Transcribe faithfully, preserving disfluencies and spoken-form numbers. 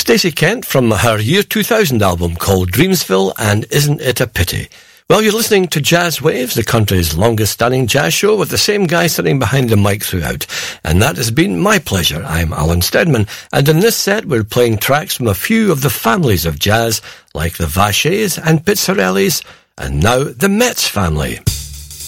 Stacey Kent from her year two thousand album called Dreamsville and Isn't It a Pity? Well, you're listening to Jazz Waves, the country's longest-standing jazz show with the same guy sitting behind the mic throughout. And that has been my pleasure. I'm Alan Steadman, and in this set we're playing tracks from a few of the families of jazz, like the Vachets and Pizzarellis, and now the Metz family.